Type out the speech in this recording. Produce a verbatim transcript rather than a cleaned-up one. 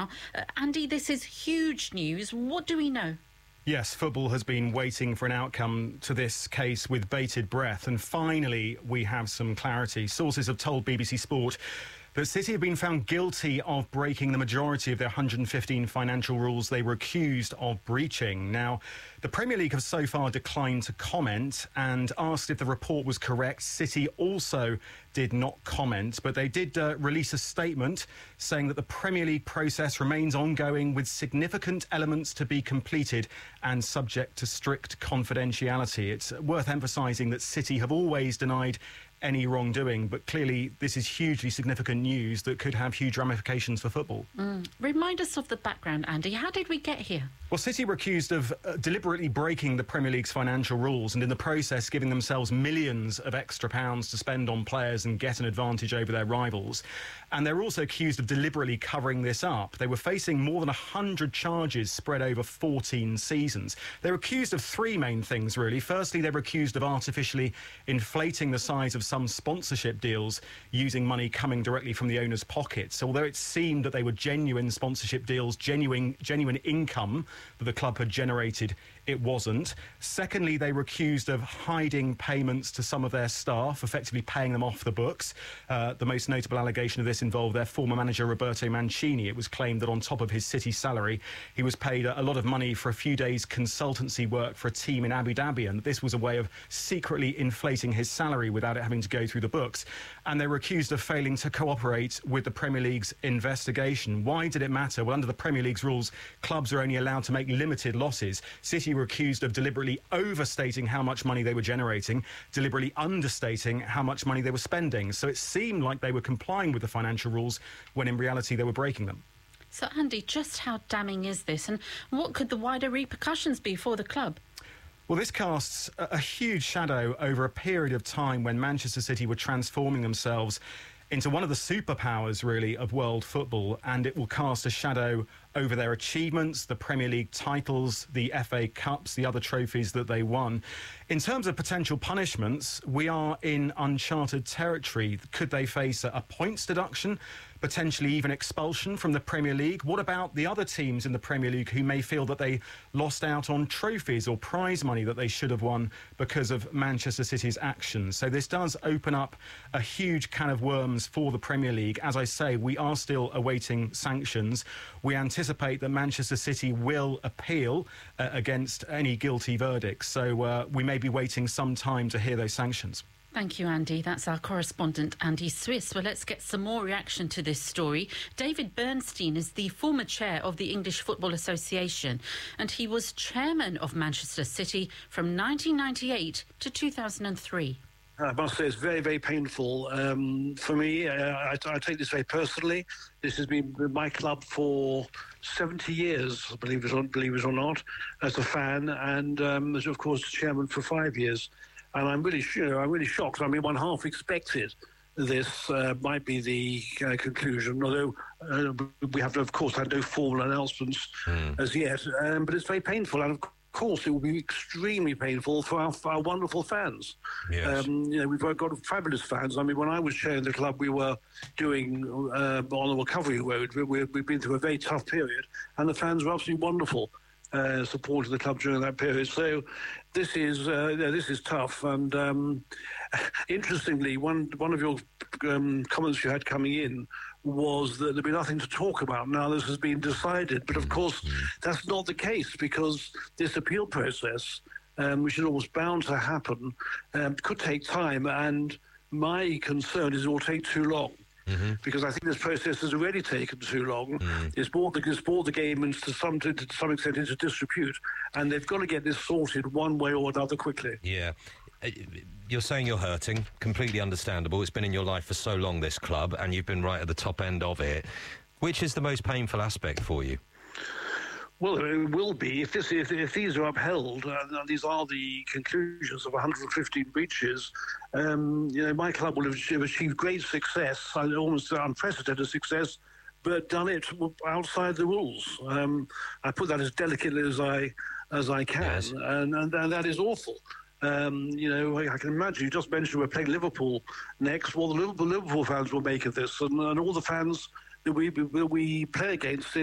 now. Uh, Andy, this is huge news. What do we know? Yes, football has been waiting for an outcome to this case with bated breath, and finally we have some clarity. Sources have told B B C Sport that City have been found guilty of breaking the majority of their one hundred fifteen financial rules they were accused of breaching. Now, the Premier League have so far declined to comment, and asked if the report was correct. City also did not comment, but they did uh, release a statement saying that the Premier League process remains ongoing with significant elements to be completed and subject to strict confidentiality. It's worth emphasising that City have always denied any wrongdoing, but clearly this is hugely significant news that could have huge ramifications for football. Mm. Remind us of the background, Andy. How did we get here? Well, City were accused of uh, deliberately breaking the Premier League's financial rules and in the process giving themselves millions of extra pounds to spend on players and get an advantage over their rivals. And they're also accused of deliberately covering this up. They were facing more than one hundred charges spread over fourteen seasons. They're accused of three main things, really. Firstly, they were accused of artificially inflating the size of some sponsorship deals using money coming directly from the owners' pockets. So although it seemed that they were genuine sponsorship deals, genuine, genuine income that the club had generated, it wasn't. Secondly, they were accused of hiding payments to some of their staff, effectively paying them off the books. Uh, the most notable allegation of this involved their former manager, Roberto Mancini. It was claimed that on top of his City salary, he was paid a, a lot of money for a few days' consultancy work for a team in Abu Dhabi, and this was a way of secretly inflating his salary without it having to go through the books. And they were accused of failing to cooperate with the Premier League's investigation. Why did it matter? Well, under the Premier League's rules, clubs are only allowed to make limited losses. City were accused of deliberately overstating how much money they were generating, deliberately understating how much money they were spending. So it seemed like they were complying with the financial rules when in reality they were breaking them. So, Andy, just how damning is this, and what could the wider repercussions be for the club? Well, this casts a, a huge shadow over a period of time when Manchester City were transforming themselves into one of the superpowers, really, of world football, and it will cast a shadow over their achievements, the Premier League titles, the F A Cups, the other trophies that they won. In terms of potential punishments, we are in uncharted territory. Could they face a, a points deduction, potentially even expulsion from the Premier League? What about the other teams in the Premier League who may feel that they lost out on trophies or prize money that they should have won because of Manchester City's actions? So this does open up a huge can of worms for the Premier League. As I say, we are still awaiting sanctions. We anticipate that Manchester City will appeal uh, against any guilty verdicts. So uh, we may be waiting some time to hear those sanctions. Thank you, Andy. That's our correspondent, Andy Swiss. Well, let's get some more reaction to this story. David Bernstein is the former chair of the English Football Association, and he was chairman of Manchester City from nineteen ninety-eight to two thousand three. I must say it's very, very painful um, for me. Uh, I, I take this very personally. This has been my club for seventy years, believe it or, believe it or not, as a fan, and um, as, of course, chairman for five years. And I'm really, you know, I'm really shocked. I mean, one half expected this uh, might be the uh, conclusion, although uh, we have, of course, had no formal announcements mm. as yet. Um, but it's very painful, and of course, it will be extremely painful for our, for our wonderful fans. Yes. Um, you know, we've got fabulous fans. I mean, when I was chairing the club, we were doing uh, on the recovery road. We, we've been through a very tough period, and the fans were absolutely wonderful. Uh, supported the club during that period. So this is uh, yeah, this is tough. And um, interestingly, one one of your um, comments you had coming in was that there'd be nothing to talk about. Now this has been decided, but of course that's not the case, because this appeal process, um, which is almost bound to happen, um, could take time. And my concern is it will take too long. Mm-hmm. Because I think this process has already taken too long. Mm. It's brought the, it's brought the game into some, to, to some extent into disrepute, and they've got to get this sorted one way or another quickly. Yeah. You're saying you're hurting, completely understandable. It's been in your life for so long, this club, and you've been right at the top end of it. Which is the most painful aspect for you? Well, it will be if this if, if these are upheld, uh, and these are the conclusions of one hundred fifteen breaches. Um, you know, my club will have achieved great success, almost unprecedented success, but done it outside the rules. Um, I put that as delicately as I as I can, yes. and, and and that is awful. Um, you know, I can imagine. You just mentioned we're playing Liverpool next. Well, the Liverpool, Liverpool fans will make of this, and, and all the fans that we that we play against.